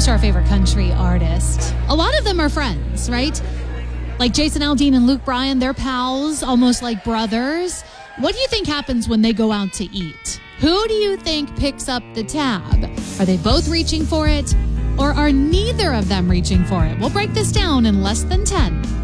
to our favorite country artist. A lot of them are friends, right? Like Jason Aldean and Luke Bryan, they're pals, almost like brothers. What do you think happens when they go out to eat? Who do you think picks up the tab? Are they both reaching for it, or are neither of them reaching for it? We'll break this down in less than 10.